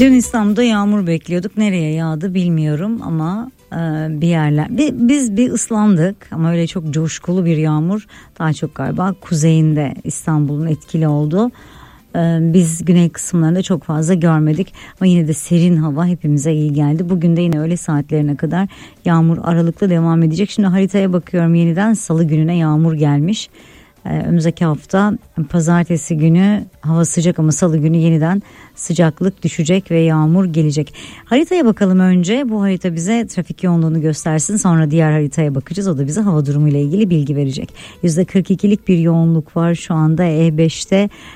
Dün İstanbul'da yağmur bekliyorduk. Nereye yağdı bilmiyorum ama bir yerler. Biz bir ıslandık ama öyle çok coşkulu bir yağmur. Daha çok galiba kuzeyinde İstanbul'un etkili oldu. Biz güney kısımlarında çok fazla görmedik ama yine de serin hava hepimize iyi geldi. Bugün de yine öğle saatlerine kadar yağmur aralıklı devam edecek. Şimdi haritaya bakıyorum, yeniden salı gününe yağmur gelmiş. Önümüzdeki hafta pazartesi günü hava sıcak ama salı günü yeniden sıcaklık düşecek ve yağmur gelecek. Haritaya bakalım önce. Bu harita bize trafik yoğunluğunu göstersin. Sonra diğer haritaya bakacağız. O da bize hava durumu ile ilgili bilgi verecek. %42'lik bir yoğunluk var şu anda E5'te.